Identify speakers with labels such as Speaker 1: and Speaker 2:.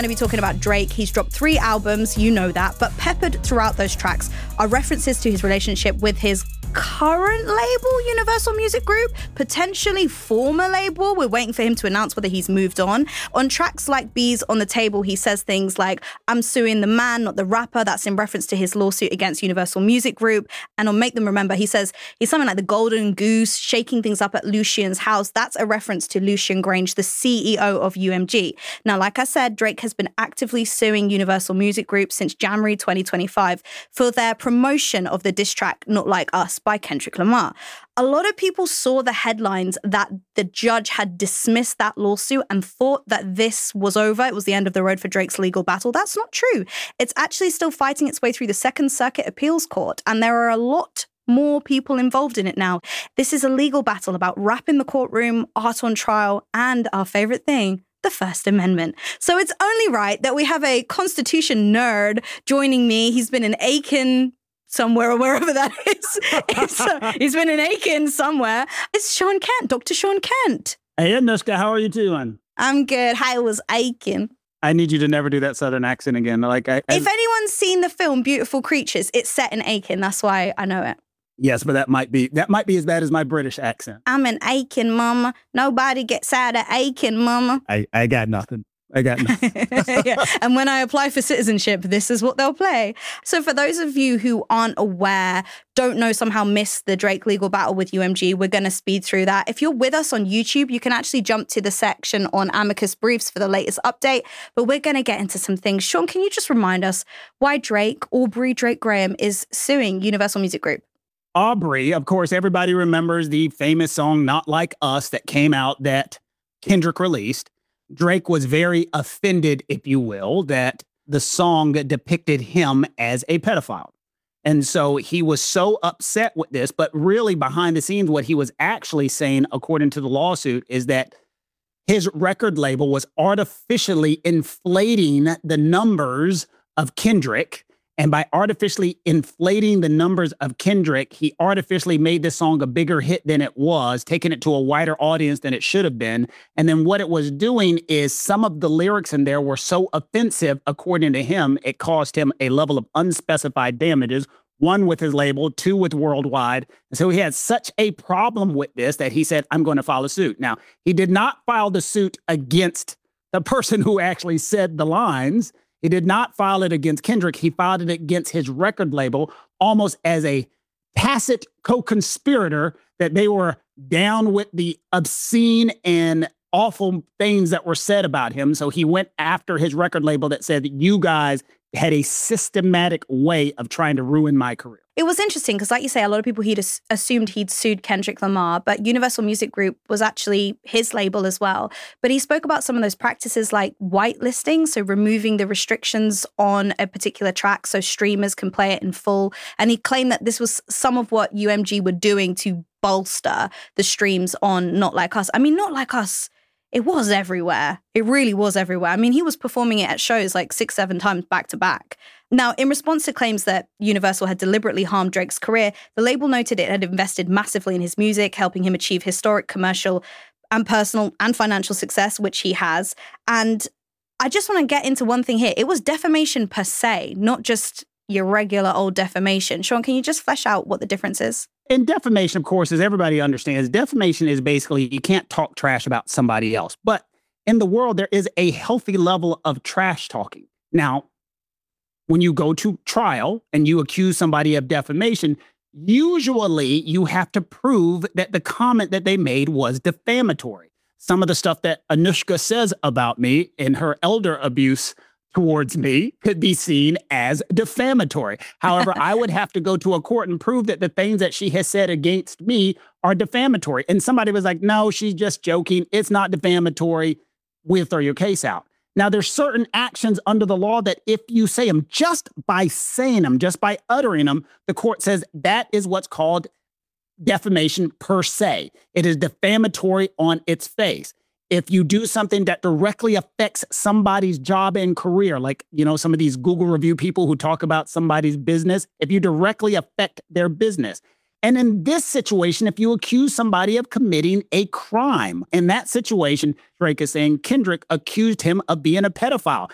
Speaker 1: going to be talking about Drake. He's dropped 3 albums, you know that, but peppered throughout those tracks are references to his relationship with his current label, Universal Music Group, potentially former label. We're waiting for him to announce whether he's moved on. On tracks like Bees on the Table, he says things like, I'm suing the man, not the rapper. That's in reference to his lawsuit against Universal Music Group. And on Make Them Remember, he says he's something like the Golden Goose, shaking things up at Lucian's house. That's a reference to Lucian Grange, the CEO of UMG. Now, like I said, Drake has been actively suing Universal Music Group since January 2025 for their promotion of the diss track Not Like Us by Kendrick Lamar. A lot of people saw the headlines that the judge had dismissed that lawsuit and thought that this was over. It was the end of the road for Drake's legal battle. That's not true. It's actually still fighting its way through the Second Circuit Appeals Court, and there are a lot more people involved in it now. This is a legal battle about rap in the courtroom, art on trial, and our favorite thing, the First Amendment. So it's only right that we have a Constitution nerd joining me. He's been in Aiken somewhere or wherever that is. He's been in Aiken somewhere. It's Sean Kent, Dr. Sean Kent.
Speaker 2: Hey, Anushka, how are you doing?
Speaker 1: I'm good. How was Aiken?
Speaker 2: I need you to never do that Southern accent again.
Speaker 1: If anyone's seen the film Beautiful Creatures, it's set in Aiken. That's why I know it.
Speaker 2: Yes, but that might be as bad as my British accent.
Speaker 1: I'm in Aiken, mama. Nobody gets out of Aiken, mama.
Speaker 2: I got nothing.
Speaker 1: Yeah. And when I apply for citizenship, this is what they'll play. So for those of you who aren't aware, don't know, somehow missed the Drake legal battle with UMG, we're going to speed through that. If you're with us on YouTube, you can actually jump to the section on Amicus Briefs for the latest update. But we're going to get into some things. Sean, can you just remind us why Drake, Aubrey Drake Graham, is suing Universal Music Group?
Speaker 2: Aubrey, of course, everybody remembers the famous song Not Like Us that came out that Kendrick released. Drake was very offended, if you will, that the song depicted him as a pedophile. And so he was so upset with this, but really behind the scenes, what he was actually saying, according to the lawsuit, is that his record label was artificially inflating the numbers of Kendrick. And by artificially inflating the numbers of Kendrick, he artificially made this song a bigger hit than it was, taking it to a wider audience than it should have been. And then what it was doing is some of the lyrics in there were so offensive, according to him, it caused him a level of unspecified damages, 1 with his label, 2 with Worldwide. And so he had such a problem with this that he said, I'm going to file a suit. Now, he did not file the suit against the person who actually said the lines. He did not file it against Kendrick. He filed it against his record label almost as a tacit co-conspirator that they were down with the obscene and awful things that were said about him. So he went after his record label that said that you guys had a systematic way of trying to ruin my career.
Speaker 1: It was interesting because, like you say, a lot of people assumed he'd sued Kendrick Lamar, but Universal Music Group was actually his label as well. But he spoke about some of those practices like whitelisting, so removing the restrictions on a particular track so streamers can play it in full. And he claimed that this was some of what UMG were doing to bolster the streams on Not Like Us. I mean, Not Like Us, it was everywhere. It really was everywhere. I mean, he was performing it at shows like 6-7 times back to back. Now, in response to claims that Universal had deliberately harmed Drake's career, the label noted it had invested massively in his music, helping him achieve historic commercial and personal and financial success, which he has. And I just want to get into one thing here. It was defamation per se, not just your regular old defamation. Sean, can you just flesh out what the difference is?
Speaker 2: And defamation, of course, as everybody understands, defamation is basically you can't talk trash about somebody else. But in the world, there is a healthy level of trash talking. Now, when you go to trial and you accuse somebody of defamation, usually you have to prove that the comment that they made was defamatory. Some of the stuff that Anushka says about me in her elder abuse towards me could be seen as defamatory. However, I would have to go to a court and prove that the things that she has said against me are defamatory. And somebody was like, no, she's just joking. It's not defamatory. We'll throw your case out. Now, there's certain actions under the law that if you say them, just by saying them, just by uttering them, the court says that is what's called defamation per se. It is defamatory on its face. If you do something that directly affects somebody's job and career, like, you know, some of these Google review people who talk about somebody's business, if you directly affect their business. And in this situation, if you accuse somebody of committing a crime, in that situation, Drake is saying Kendrick accused him of being a pedophile.